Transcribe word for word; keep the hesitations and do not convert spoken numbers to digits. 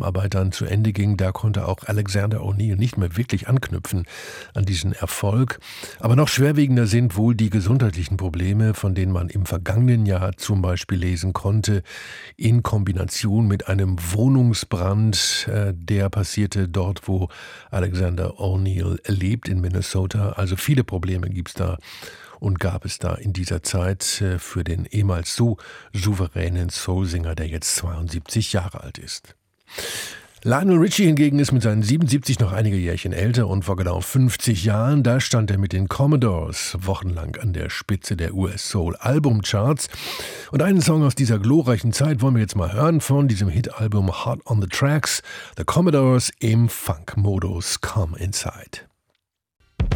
Zusammenarbeit dann zu Ende ging, da konnte auch Alexander O'Neal nicht mehr wirklich anknüpfen an diesen Erfolg. Aber noch schwerwiegender sind wohl die gesundheitlichen Probleme, von denen man im vergangenen Jahr zum Beispiel lesen konnte, in Kombination mit einem Wohnungsbrand, äh, der passierte dort, wo Alexander O'Neal lebt, in Minnesota. Also viele Probleme gibt es da und gab es da in dieser Zeit für den ehemals so souveränen Soulsinger, der jetzt zweiundsiebzig Jahre alt ist. Lionel Richie hingegen ist mit seinen siebenundsiebzig noch einige Jährchen älter und vor genau fünfzig Jahren, da stand er mit den Commodores wochenlang an der Spitze der U S-Soul-Albumcharts. Und einen Song aus dieser glorreichen Zeit wollen wir jetzt mal hören von diesem Hit-Album Hot on the Tracks, The Commodores im Funk-Modus Come Inside.